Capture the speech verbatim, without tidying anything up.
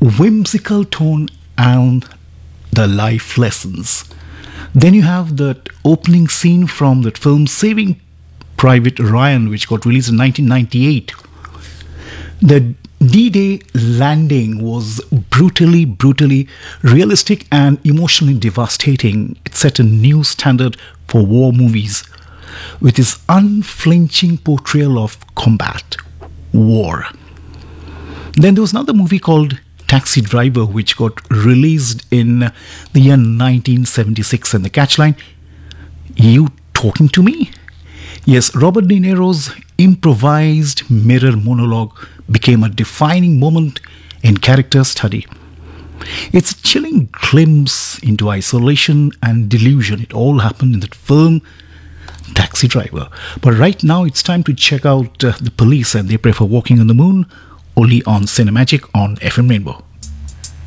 whimsical tone and the life lessons. Then you have that opening scene from that film Saving Private Ryan, which got released in nineteen ninety-eight. The D-Day landing was brutally, brutally realistic and emotionally devastating. It set a new standard for war movies with its unflinching portrayal of combat, war. Then there was another movie called Taxi Driver, which got released in the year nineteen seventy-six. And the catchline, "You talking to me?" Yes, Robert De Niro's improvised mirror monologue became a defining moment in character study. It's a chilling glimpse into isolation and delusion. It all happened in that film, Taxi Driver. But right now it's time to check out uh, The Police and They Pray for Walking on the Moon, only on Cinemagic on F M Rainbow.